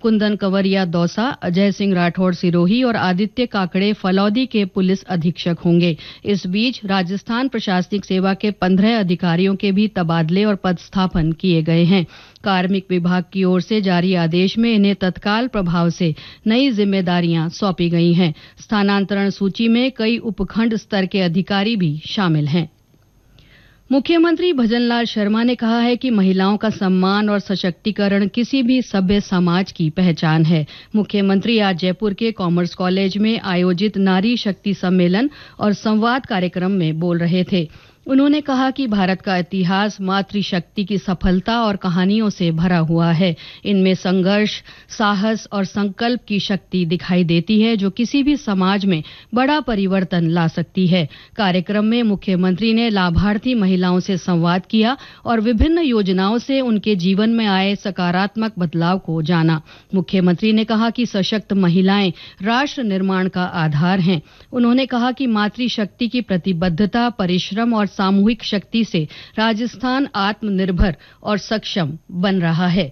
कुंदन कंवरिया दौसा, अजय सिंह राठौड़ सिरोही और आदित्य काकड़े फलौदी के पुलिस अधीक्षक होंगे। इस बीच राजस्थान प्रशासनिक सेवा के 15 अधिकारियों के भी तबादले और पदस्थापन किए गए हैं। कार्मिक विभाग की ओर से जारी आदेश में इन्हें तत्काल प्रभाव से नई जिम्मेदारियां सौंपी गई हैं। स्थानांतरण सूची में कई उपखंड स्तर के अधिकारी भी शामिल हैं। मुख्यमंत्री भजनलाल शर्मा ने कहा है कि महिलाओं का सम्मान और सशक्तिकरण किसी भी सभ्य समाज की पहचान है। मुख्यमंत्री आज जयपुर के कॉमर्स कॉलेज में आयोजित नारी शक्ति सम्मेलन और संवाद कार्यक्रम में बोल रहे थे। उन्होंने कहा कि भारत का इतिहास मातृशक्ति की सफलता और कहानियों से भरा हुआ है। इनमें संघर्ष, साहस और संकल्प की शक्ति दिखाई देती है, जो किसी भी समाज में बड़ा परिवर्तन ला सकती है। कार्यक्रम में मुख्यमंत्री ने लाभार्थी महिलाओं से संवाद किया और विभिन्न योजनाओं से उनके जीवन में आए सकारात्मक बदलाव को जाना। मुख्यमंत्री ने कहा कि सशक्त महिलाएं राष्ट्र निर्माण का आधार हैं। उन्होंने कहा कि मातृशक्ति की प्रतिबद्धता, परिश्रम और सामूहिक शक्ति से राजस्थान आत्मनिर्भर और सक्षम बन रहा है।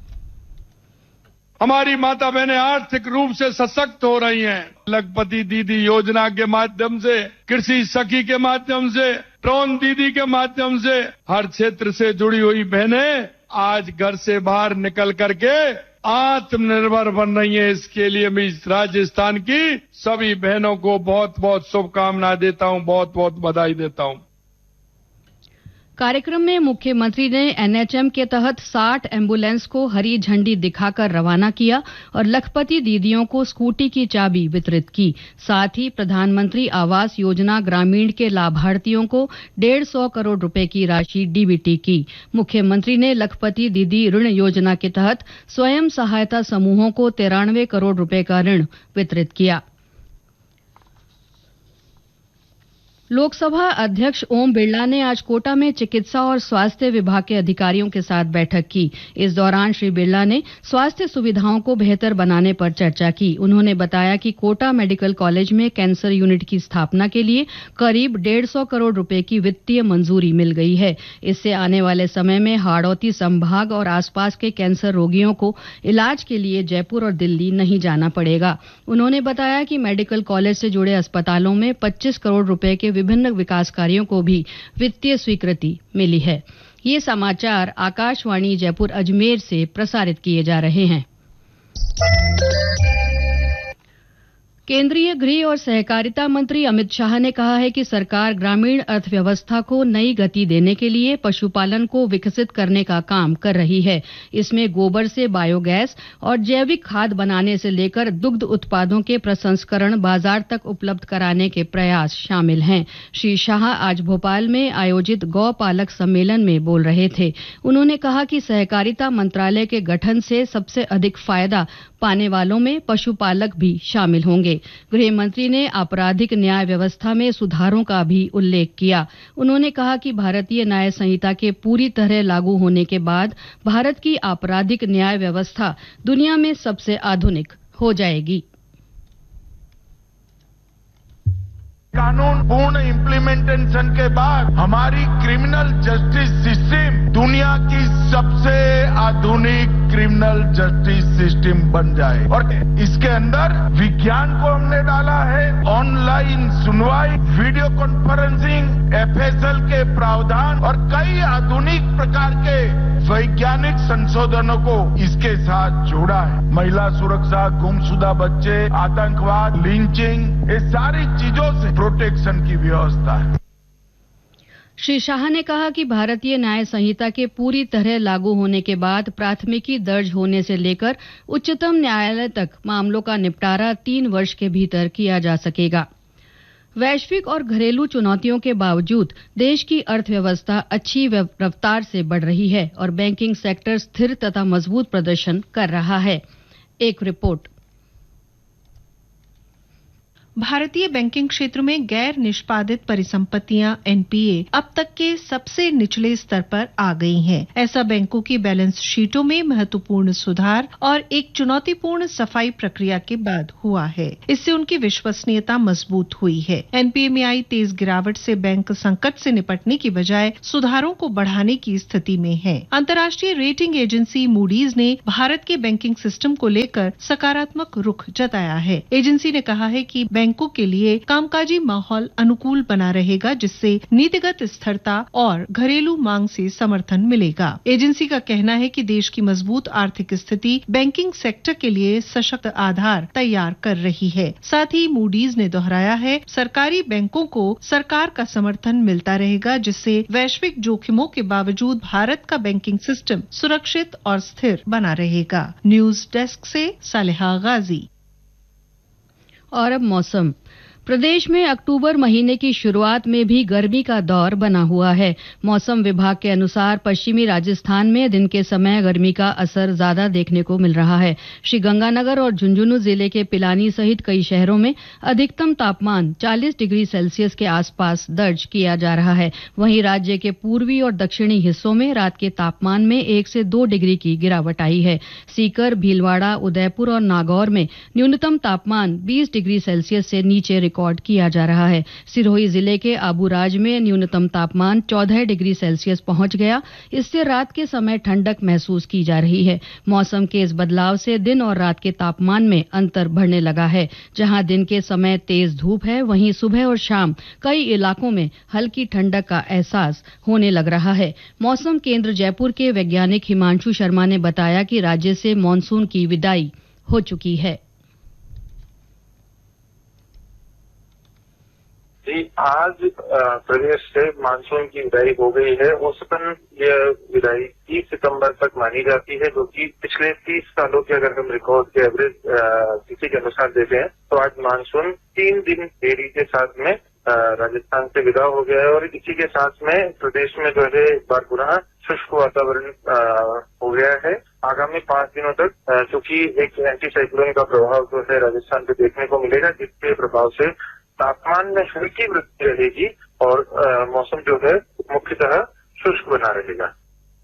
हमारी माता बहनें आर्थिक रूप से सशक्त हो रही हैं। लखपति दीदी योजना के माध्यम से, कृषि सखी के माध्यम से, ड्रोन दीदी के माध्यम से हर क्षेत्र से जुड़ी हुई बहनें आज घर से बाहर निकल करके आत्मनिर्भर बन रही है। इसके लिए मैं इस राजस्थान की सभी बहनों को बहुत बहुत शुभकामनाएं देता हूं, बहुत बहुत बधाई देता हूं। कार्यक्रम में मुख्यमंत्री ने एनएचएम के तहत 60 एम्बुलेंस को हरी झंडी दिखाकर रवाना किया और लखपति दीदियों को स्कूटी की चाबी वितरित की। साथ ही प्रधानमंत्री आवास योजना ग्रामीण के लाभार्थियों को 150 करोड़ रुपए की राशि डीबीटी की। मुख्यमंत्री ने लखपति दीदी ऋण योजना के तहत स्वयं सहायता समूहों को 93 करोड़ रुपए का ऋण वितरित किया। लोकसभा अध्यक्ष ओम बिरला ने आज कोटा में चिकित्सा और स्वास्थ्य विभाग के अधिकारियों के साथ बैठक की। इस दौरान श्री बिरला ने स्वास्थ्य सुविधाओं को बेहतर बनाने पर चर्चा की। उन्होंने बताया कि कोटा मेडिकल कॉलेज में कैंसर यूनिट की स्थापना के लिए करीब 150 करोड़ रुपए की वित्तीय मंजूरी मिल गई है। इससे आने वाले समय में हाड़ौती संभाग और आसपास के कैंसर रोगियों को इलाज के लिए जयपुर और दिल्ली नहीं जाना पड़ेगा। उन्होंने बताया कि मेडिकल कॉलेज से जुड़े अस्पतालों में 25 करोड़ रुपए के विभिन्न विकास कार्यों को भी वित्तीय स्वीकृति मिली है। ये समाचार आकाशवाणी जयपुर अजमेर से प्रसारित किए जा रहे हैं। केंद्रीय गृह और सहकारिता मंत्री अमित शाह ने कहा है कि सरकार ग्रामीण अर्थव्यवस्था को नई गति देने के लिए पशुपालन को विकसित करने का काम कर रही है। इसमें गोबर से बायोगैस और जैविक खाद बनाने से लेकर दुग्ध उत्पादों के प्रसंस्करण बाजार तक उपलब्ध कराने के प्रयास शामिल हैं। श्री शाह आज भोपाल में आयोजित गौ पालक सम्मेलन में बोल रहे थे। उन्होंने कहा कि सहकारिता मंत्रालय के गठन से सबसे अधिक फायदा पाने वालों में पशुपालक भी शामिल होंगे। गृह मंत्री ने आपराधिक न्याय व्यवस्था में सुधारों का भी उल्लेख किया। उन्होंने कहा कि भारतीय न्याय संहिता के पूरी तरह लागू होने के बाद भारत की आपराधिक न्याय व्यवस्था दुनिया में सबसे आधुनिक हो जाएगी। कानून पूर्ण इम्प्लीमेंटेशन के बाद हमारी क्रिमिनल जस्टिस सिस्टम दुनिया की सबसे आधुनिक क्रिमिनल जस्टिस सिस्टम बन जाए। और इसके अंदर विज्ञान को हमने डाला है, ऑनलाइन सुनवाई, वीडियो कॉन्फ्रेंसिंग, एफएसएल के प्रावधान और कई आधुनिक प्रकार के वैज्ञानिक संशोधनों को इसके साथ जोड़ा है। महिला सुरक्षा, गुमशुदा बच्चे, आतंकवाद, लिंचिंग, ये सारी चीजों से प्रोटेक्शन की व्यवस्था है। श्री शाह ने कहा कि भारतीय न्याय संहिता के पूरी तरह लागू होने के बाद प्राथमिकी दर्ज होने से लेकर उच्चतम न्यायालय तक मामलों का निपटारा 3 वर्ष के भीतर किया जा सकेगा। वैश्विक और घरेलू चुनौतियों के बावजूद देश की अर्थव्यवस्था अच्छी रफ्तार से बढ़ रही है और बैंकिंग सेक्टर स्थिर तथा मजबूत प्रदर्शन कर रहा है। एक रिपोर्ट। भारतीय बैंकिंग क्षेत्र में गैर निष्पादित परिसंपत्तियां एनपीए अब तक के सबसे निचले स्तर पर आ गई हैं। ऐसा बैंकों की बैलेंस शीटों में महत्वपूर्ण सुधार और एक चुनौतीपूर्ण सफाई प्रक्रिया के बाद हुआ है। इससे उनकी विश्वसनीयता मजबूत हुई है। एनपीए में आई तेज गिरावट से बैंक संकट से निपटने की बजाय सुधारों को बढ़ाने की स्थिति में है। अंतर्राष्ट्रीय रेटिंग एजेंसी मूडीज ने भारत के बैंकिंग सिस्टम को लेकर सकारात्मक रुख जताया है। एजेंसी ने कहा है कि बैंकों के लिए कामकाजी माहौल अनुकूल बना रहेगा, जिससे नीतिगत स्थिरता और घरेलू मांग से समर्थन मिलेगा। एजेंसी का कहना है कि देश की मजबूत आर्थिक स्थिति बैंकिंग सेक्टर के लिए सशक्त आधार तैयार कर रही है। साथ ही मूडीज ने दोहराया है, सरकारी बैंकों को सरकार का समर्थन मिलता रहेगा, जिससे वैश्विक जोखिमों के बावजूद भारत का बैंकिंग सिस्टम सुरक्षित और स्थिर बना रहेगा। न्यूज डेस्क से सालेहा गाजी। और अब मौसम। प्रदेश में अक्टूबर महीने की शुरुआत में भी गर्मी का दौर बना हुआ है। मौसम विभाग के अनुसार पश्चिमी राजस्थान में दिन के समय गर्मी का असर ज्यादा देखने को मिल रहा है। श्रीगंगानगर और झुंझुनू जिले के पिलानी सहित कई शहरों में अधिकतम तापमान 40 डिग्री सेल्सियस के आसपास दर्ज किया जा रहा है। वहीं राज्य के पूर्वी और दक्षिणी हिस्सों में रात के तापमान में 1 से 2 डिग्री की गिरावट आई है। सीकर, भीलवाड़ा, उदयपुर और नागौर में न्यूनतम तापमान 20 डिग्री सेल्सियस से नीचे रिकॉर्ड किया जा रहा है। सिरोही जिले के आबूराज में न्यूनतम तापमान 14 डिग्री सेल्सियस पहुंच गया। इससे रात के समय ठंडक महसूस की जा रही है। मौसम के इस बदलाव से दिन और रात के तापमान में अंतर बढ़ने लगा है। जहां दिन के समय तेज धूप है, वहीं सुबह और शाम कई इलाकों में हल्की ठंडक का एहसास होने लग रहा है। मौसम केंद्र जयपुर के वैज्ञानिक हिमांशु शर्मा ने बताया कि राज्य से मानसून की विदाई हो चुकी है। जी, आज प्रदेश से मानसून की विदाई हो गई है। औसतन यह विदाई 30 सितंबर तक मानी जाती है, जो कि पिछले 30 सालों के अगर हम रिकॉर्ड के एवरेज किसी के अनुसार देते हैं तो आज मानसून 3 दिन देरी के साथ में राजस्थान से विदा हो गया है। और इसी के साथ में प्रदेश में जो है एक बार पुनः शुष्क वातावरण हो गया है। आगामी 5 दिनों तक चूंकि एक एंटी साइक्लोन का प्रभाव जो है राजस्थान पे देखने को मिलेगा, जिसके प्रभाव से तापमान में हल्की वृद्धि रहेगी और मौसम जो है मुख्यतः शुष्क बना रहेगा।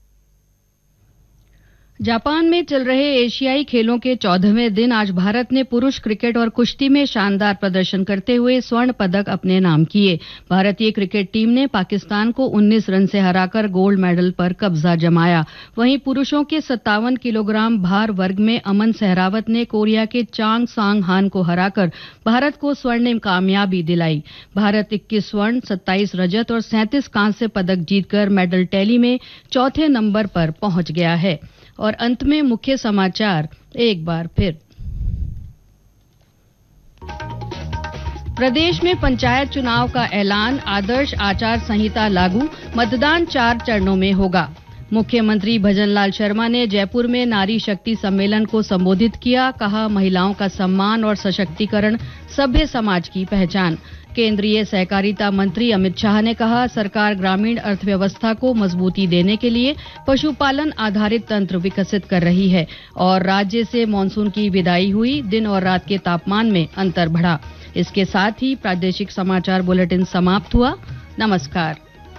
जापान में चल रहे एशियाई खेलों के 14वें दिन आज भारत ने पुरुष क्रिकेट और कुश्ती में शानदार प्रदर्शन करते हुए स्वर्ण पदक अपने नाम किए। भारतीय क्रिकेट टीम ने पाकिस्तान को 19 रन से हराकर गोल्ड मेडल पर कब्जा जमाया। वहीं पुरुषों के 57 किलोग्राम भार वर्ग में अमन सहरावत ने कोरिया के चांग सांग हान को हराकर भारत को स्वर्णिम कामयाबी दिलाई। भारत 21 स्वर्ण, 27 रजत और 37 कांस्य पदक जीतकर मेडल टैली में चौथे नंबर पर पहुंच गया है। और अंत में मुख्य समाचार एक बार फिर। प्रदेश में पंचायत चुनाव का ऐलान, आदर्श आचार संहिता लागू, मतदान 4 चरणों में होगा। मुख्यमंत्री भजनलाल शर्मा ने जयपुर में नारी शक्ति सम्मेलन को संबोधित किया। कहा, महिलाओं का सम्मान और सशक्तिकरण सभ्य समाज की पहचान। केंद्रीय सहकारिता मंत्री अमित शाह ने कहा, सरकार ग्रामीण अर्थव्यवस्था को मजबूती देने के लिए पशुपालन आधारित तंत्र विकसित कर रही है। और राज्य से मानसून की विदाई हुई, दिन और रात के तापमान में अंतर बढ़ा। इसके साथ ही प्रादेशिक समाचार बुलेटिन समाप्त हुआ। नमस्कार।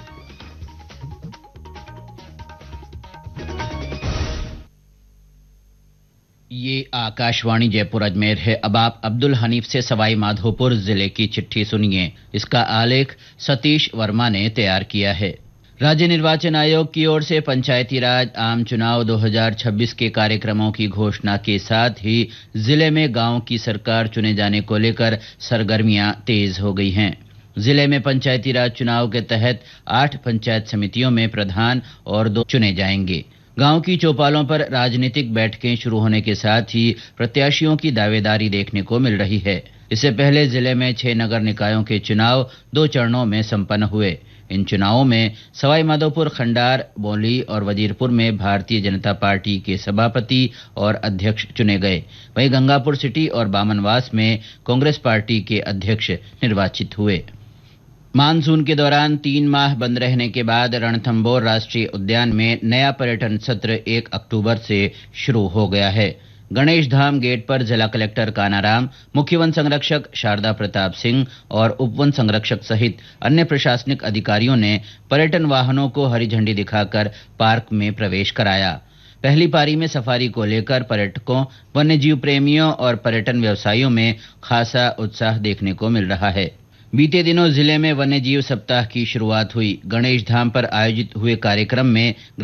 ये आकाशवाणी जयपुर अजमेर है। अब आप अब्दुल हनीफ से सवाई माधोपुर जिले की चिट्ठी सुनिए। इसका आलेख सतीश वर्मा ने तैयार किया है। राज्य निर्वाचन आयोग की ओर से पंचायती राज आम चुनाव 2026 के कार्यक्रमों की घोषणा के साथ ही जिले में गांव की सरकार चुने जाने को लेकर सरगर्मियां तेज हो गई हैं। जिले में पंचायती राज चुनाव के तहत 8 पंचायत समितियों में प्रधान और 2 चुने जाएंगे। गांव की चौपालों पर राजनीतिक बैठकें शुरू होने के साथ ही प्रत्याशियों की दावेदारी देखने को मिल रही है। इससे पहले जिले में 6 नगर निकायों के चुनाव 2 चरणों में संपन्न हुए। इन चुनावों में सवाई माधोपुर, खंडार, बोली और वजीरपुर में भारतीय जनता पार्टी के सभापति और अध्यक्ष चुने गए। वहीं गंगापुर सिटी और बामनवास में कांग्रेस पार्टी के अध्यक्ष निर्वाचित हुए। मानसून के दौरान 3 माह बंद रहने के बाद रणथंभौर राष्ट्रीय उद्यान में नया पर्यटन सत्र 1 अक्टूबर से शुरू हो गया है। गणेश धाम गेट पर जिला कलेक्टर कानाराम, मुख्य वन संरक्षक शारदा प्रताप सिंह और उप वन संरक्षक सहित अन्य प्रशासनिक अधिकारियों ने पर्यटन वाहनों को हरी झंडी दिखाकर पार्क में प्रवेश कराया। पहली पारी में सफारी को लेकर पर्यटकों, वन्यजीव प्रेमियों और पर्यटन व्यवसायियों में खासा उत्साह देखने को मिल रहा है। बीते दिनों जिले में वन्यजीव सप्ताह की शुरुआत हुई। गणेश धाम पर आयोजित हुए कार्यक्रम में